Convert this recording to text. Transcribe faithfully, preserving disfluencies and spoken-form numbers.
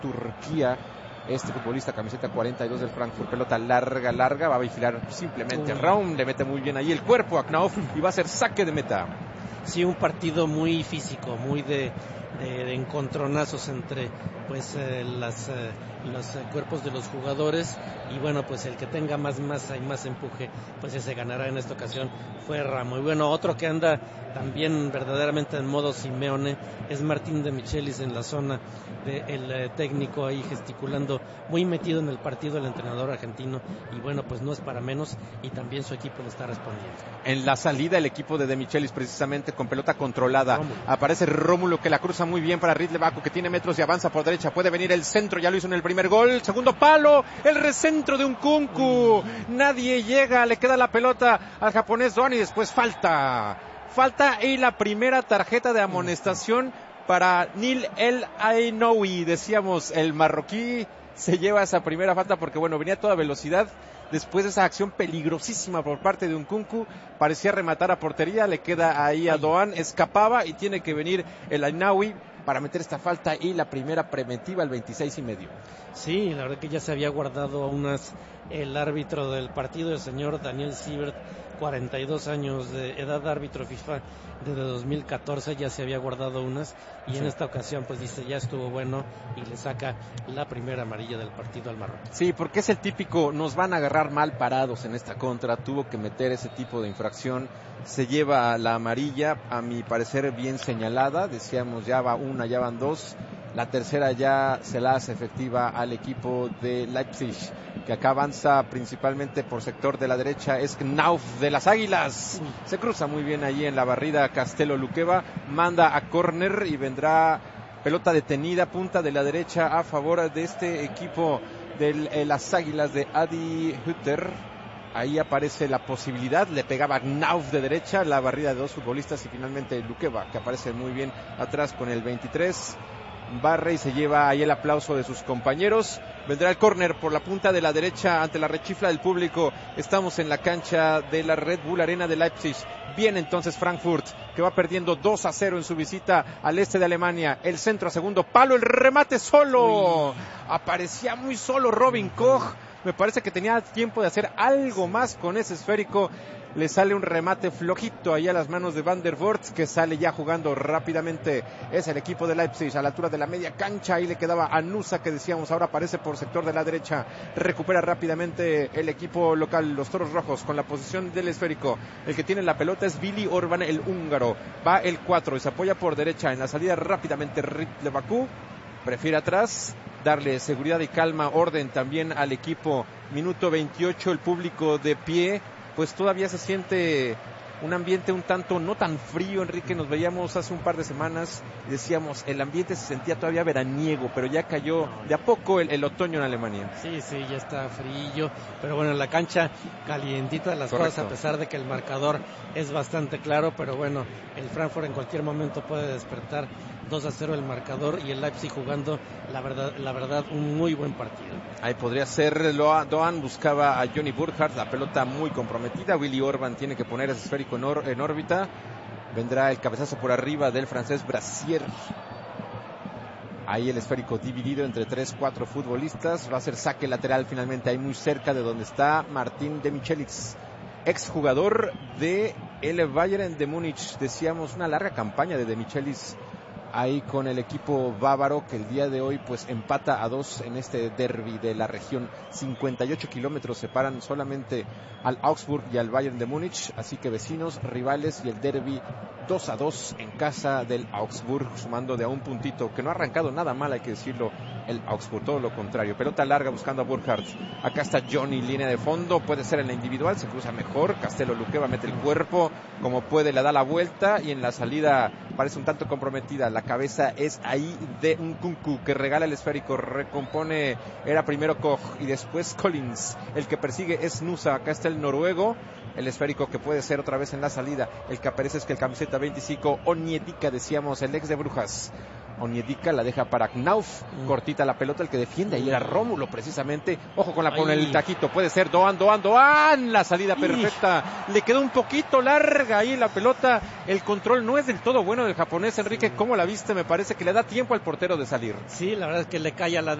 Turquía. Este futbolista, camiseta cuarenta y dos del Frankfurt, pelota larga, larga, va a vigilar simplemente. Raum le mete muy bien ahí el cuerpo a Knauf y va a ser saque de meta. Sí, un partido muy físico, muy de, de, de encontronazos entre pues eh, las, eh, los eh, cuerpos de los jugadores, y bueno, pues el que tenga más masa y más empuje, pues ese ganará. En esta ocasión fue Ramo. Y bueno, otro que anda también verdaderamente en modo Simeone es Martín de Michelis, en la zona del de eh, técnico, ahí gesticulando, muy metido en el partido el entrenador argentino, y bueno, pues no es para menos, y también su equipo le está respondiendo. En la salida el equipo de De Michelis, precisamente con pelota controlada, Rómulo. Aparece Rómulo, que la cruza muy bien para Ridley Baco, que tiene metros y avanza por derecha, puede venir el centro, ya lo hizo en el primer gol, segundo palo, el recentro de Nkunku, mm. nadie llega, le queda la pelota al japonés Doan y después falta, falta y la primera tarjeta de amonestación para Nil El Ainoui. Decíamos, el marroquí se lleva esa primera falta porque bueno, venía a toda velocidad. Después de esa acción peligrosísima por parte de Nkunku, parecía rematar a portería, le queda ahí a Doan, escapaba y tiene que venir el Ainaoui para meter esta falta y la primera preventiva al veintiséis y medio. Sí, la verdad que ya se había guardado unas el árbitro del partido, el señor Daniel Siebert, cuarenta y dos años de edad, árbitro FIFA desde dos mil catorce, ya se había guardado unas, y sí. En esta ocasión pues dice ya estuvo bueno y le saca la primera amarilla del partido al Marruecos. Sí, porque es el típico, nos van a agarrar mal parados en esta contra, tuvo que meter ese tipo de infracción, se lleva la amarilla, a mi parecer bien señalada, decíamos ya va una, ya van dos, la tercera ya se la hace efectiva al equipo de Leipzig, que acá avanza principalmente por sector de la derecha, es Knauf de las Águilas, se cruza muy bien allí en la barrida Castelo Luqueva, manda a córner y vendrá pelota detenida, punta de la derecha a favor de este equipo de eh, las Águilas de Adi Hütter. Ahí aparece la posibilidad, le pegaba Knauf de derecha, la barrida de dos futbolistas y finalmente Luqueva, que aparece muy bien atrás con el veintitrés. Barre y se lleva ahí el aplauso de sus compañeros. Vendrá el córner por la punta de la derecha ante la rechifla del público. Estamos en la cancha de la Red Bull Arena de Leipzig. Viene entonces Frankfurt, que va perdiendo dos a cero en su visita al este de Alemania. El centro a segundo palo, el remate solo. Uy. Aparecía muy solo Robin Koch. Me parece que tenía tiempo de hacer algo más con ese esférico. Le sale un remate flojito ahí a las manos de Van der Voort, que sale ya jugando rápidamente. Es el equipo de Leipzig a la altura de la media cancha. Ahí le quedaba a Nusa, que decíamos, ahora aparece por sector de la derecha. Recupera rápidamente el equipo local, los Toros Rojos, con la posición del esférico. El que tiene la pelota es Vili Orban, el húngaro. Va el cuatro y se apoya por derecha. En la salida rápidamente Ridley Baku. Prefiere atrás, darle seguridad y calma, orden también al equipo. Minuto veintiocho, el público de pie. Pues todavía se siente un ambiente un tanto no tan frío, Enrique. Nos veíamos hace un par de semanas y decíamos, el ambiente se sentía todavía veraniego, pero ya cayó de a poco el, el otoño en Alemania. Sí, sí, ya está frío, pero bueno, la cancha calientita las Correcto. Cosas, a pesar de que el marcador es bastante claro, pero bueno, el Frankfurt en cualquier momento puede despertar. Dos a cero el marcador y el Leipzig jugando, la verdad, la verdad, un muy buen partido. Ahí podría ser Doan, buscaba a Johnny Burkhardt, la pelota muy comprometida. Willy Orban tiene que poner ese esférico en, or, en órbita. Vendrá el cabezazo por arriba del francés Brassier. Ahí el esférico dividido entre tres, cuatro futbolistas. Va a ser saque lateral finalmente, ahí muy cerca de donde está Martín de Michelis, exjugador de el Bayern de Múnich. Decíamos, una larga campaña de de Michelis ahí con el equipo bávaro, que el día de hoy pues empata a dos en este derbi de la región. Cincuenta y ocho kilómetros separan solamente al Augsburg y al Bayern de Múnich, así que vecinos, rivales, y el derbi dos a dos en casa del Augsburg, sumando de a un puntito, que no ha arrancado nada mal, hay que decirlo, el Augsburg, todo lo contrario. Pelota larga buscando a Burkhardt, acá está Johnny, línea de fondo, puede ser en la individual, se cruza mejor, Castelo Luqueva mete el cuerpo, como puede le da la vuelta, y en la salida parece un tanto comprometida. La cabeza es ahí de Nkunku, que regala el esférico, recompone, era primero Koch y después Collins, el que persigue es Nusa, acá está el noruego, el esférico que puede ser otra vez en la salida. El que aparece es que el camiseta veinticinco, Onyedika, decíamos, el ex de Brujas. Onyedika la deja para Knauf, mm. cortita la pelota, el que defiende ahí era Rómulo precisamente, ojo con la con el taquito, puede ser Doan, Doan, Doan, la salida perfecta, le quedó un poquito larga ahí la pelota, el control no es del todo bueno del japonés, Enrique, sí. ¿Cómo la viste? Me parece que le da tiempo al portero de salir. Sí, la verdad es que le cae a la